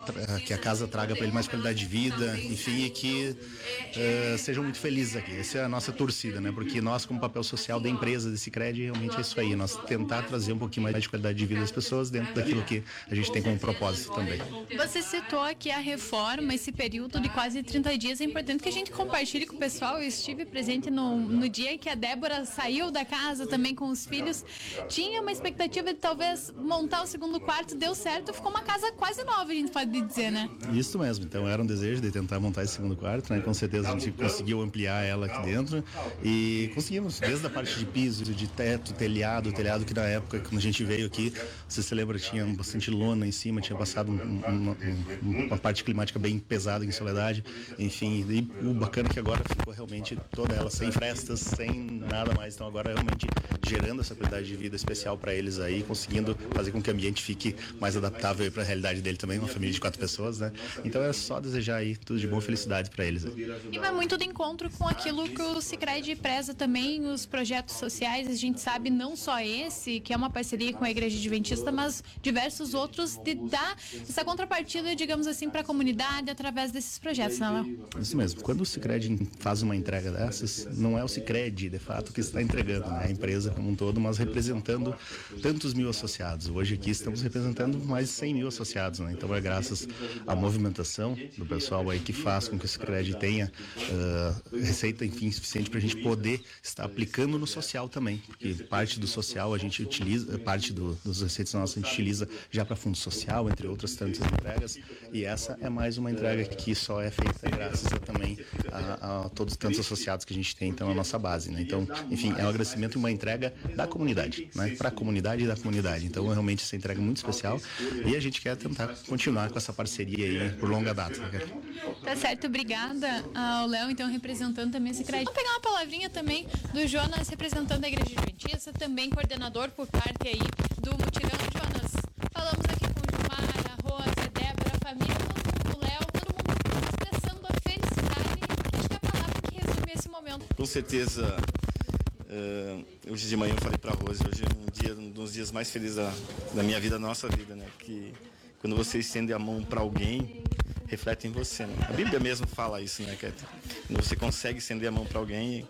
que a casa traga para ele mais qualidade de vida, enfim, e que sejam muito felizes aqui. Essa é a nossa torcida, né? Porque nós, como papel social da empresa, desse Sicredi, realmente é isso aí, nós tentar trazer um pouquinho mais de qualidade de vida das pessoas dentro daquilo que a gente tem como propósito também. Você citou aqui a reforma, esse período de quase 30 dias, é importante que a gente compartilhe com o pessoal. Eu estive presente no dia que a Débora saiu da casa também com os filhos, tinha uma expectativa de talvez montar o segundo quarto, deu certo, ficou uma casa quase nova, a gente pode dizer, né? Isso mesmo, então era um desejo de tentar montar esse segundo quarto, né? Com certeza a gente conseguiu ampliar ela aqui dentro e conseguimos, desde a parte de piso, de teto, telhado que na época, quando a gente veio aqui, você se lembra, tinha bastante lona em cima, tinha passado uma parte climática bem pesada em Soledade, enfim, e o bacana é que agora ficou realmente toda ela sem frestas, sem nada mais, então agora realmente gerando essa qualidade de vida especial para eles aí, conseguindo fazer com que o ambiente fique mais adaptável para a realidade dele também, uma família de 4 pessoas, né? Então é só desejar aí tudo de bom, felicidade para eles. E vai muito de encontro com aquilo que o Sicredi preza também, os projetos sociais, a gente sabe não só esse, que é uma parceria com a Igreja Adventista, mas diversos outros, de dar essa contrapartida, digamos assim, para a comunidade através desses projetos, não é? Isso mesmo, quando o Sicredi faz uma entrega dessas, não é o Sicredi, de fato, que está entregando, né? A empresa como um todo, mas representando tantos mil associados. Hoje aqui estamos representando mais de 100 mil associados, né? Então é graças à movimentação do pessoal aí que faz com que o Sicredi tenha receita, enfim, suficiente para a gente poder estar aplicando no social também, porque parte do social a gente utiliza, parte dos receitas nossas a gente utiliza já para fundo social, entre outras tantas entregas, e essa é mais uma entrega que só é feita graças também a todos os tantos associados que a gente tem então na nossa base, né? Então, enfim, é um agradecimento e uma entrega da comunidade, né? Para a comunidade e da comunidade. Então, realmente essa entrega é muito especial e a gente quer tentar continuar com essa parceria aí por longa data. Né? Tá certo, obrigada ao Léo, então, representando também esse crédito. Vamos pegar uma palavrinha também do Jonas, representando a Igreja Adventista, também coordenador por parte aí do mutirão. Jonas, falamos aqui com o Gilmar, a Rosa, a Débora, a família, todo mundo, o Léo, todo mundo expressando a felicidade. Acho que é a palavra que resume esse momento. Com certeza, hoje de manhã eu falei para a Rosa, hoje é um dos dias mais felizes da minha vida, da nossa vida, né? Que quando você estende a mão para alguém, reflete em você, né? A Bíblia mesmo fala isso, né, Kétia? Quando você consegue estender a mão para alguém,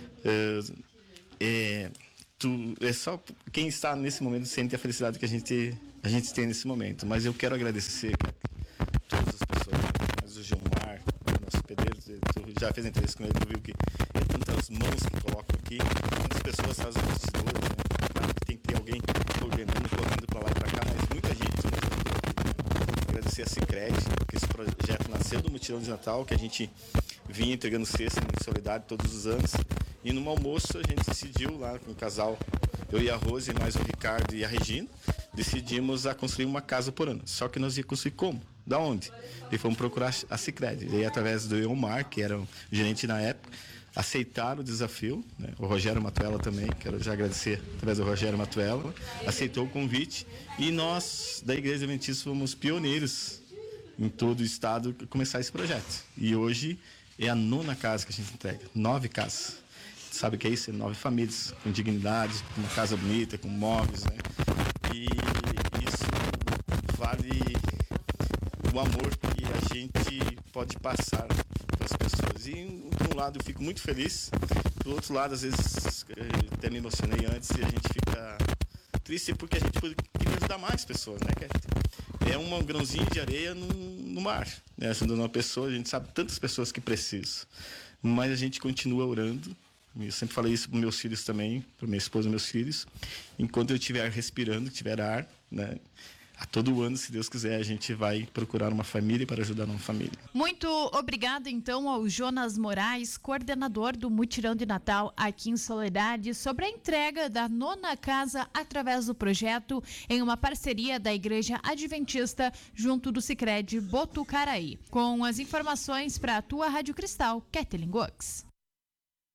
é só quem está nesse momento sente a felicidade que a gente tem nesse momento. Mas eu quero agradecer, Kétia, todas as pessoas, mas o Gilmar, o nosso pedreiro, tu já fez entrevista com ele, tu viu que é tantas mãos que colocam aqui, tantas pessoas fazem os bastidores, né? Claro que tem que ter alguém coordenando, correndo para lá e para cá, mas muita gente nos ajudou aqui, né? Agradecer a Sicredi, que esse projeto nasceu do Mutirão de Natal, que a gente vinha entregando cesta em Soledade todos os anos, e num almoço a gente decidiu lá com o casal, eu e a Rose, mais o Ricardo e a Regina, decidimos a construir uma casa por ano. Só que nós ia construir como? Da onde? E fomos procurar a Sicredi. E aí, através do Elmar, que era o gerente na época, aceitaram o desafio, né? O Rogério Matuela também, quero já agradecer através do Rogério Matuela, aceitou o convite e nós, da Igreja Adventista, fomos pioneiros em todo o estado a começar esse projeto. E hoje é a 9ª casa que a gente entrega, 9 casas. Sabe o que é isso? 9 famílias, com dignidade, com uma casa bonita, com móveis, né? E isso vale o amor que a gente pode passar para as pessoas. E, por um lado, eu fico muito feliz. Do outro lado, às vezes, até me emocionei antes e a gente fica triste porque a gente queria ajudar mais pessoas, né? É um grãozinho de areia no mar, né? Ajudando uma pessoa, a gente sabe tantas pessoas que precisam. Mas a gente continua orando. Eu sempre falei isso para meus filhos também, para minha esposa e meus filhos. Enquanto eu estiver respirando, tiver ar, né? A todo ano, se Deus quiser, a gente vai procurar uma família para ajudar uma família. Muito obrigado, então, ao Jonas Moraes, coordenador do Mutirão de Natal aqui em Soledade, sobre a entrega da 9ª casa através do projeto em uma parceria da Igreja Adventista junto do Sicredi Botucaraí. Com as informações para a tua Rádio Cristal, Kathleen Gox.